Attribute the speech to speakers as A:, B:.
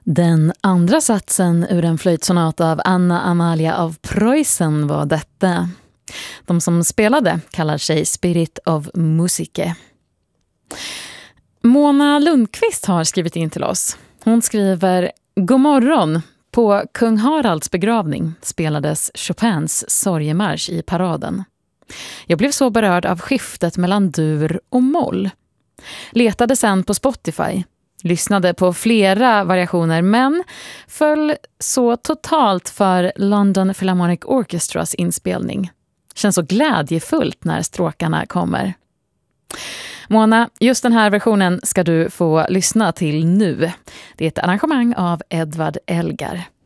A: Den andra satsen ur en flöjtsonat av Anna Amalia av Preussen var detta. De som spelade kallar sig Spirit of Musike. Mona Lundqvist har skrivit in till oss. Hon skriver: God morgon. På kung Haralds begravning spelades Chopins sorgemarsch i paraden. Jag blev så berörd av skiftet mellan dur och moll. Letade sen på Spotify. Lyssnade på flera variationer men föll så totalt för London Philharmonic Orchestras inspelning. Känns så glädjefullt när stråkarna kommer. Mona, just den här versionen ska du få lyssna till nu. Det är ett arrangemang av Edvard Elgar.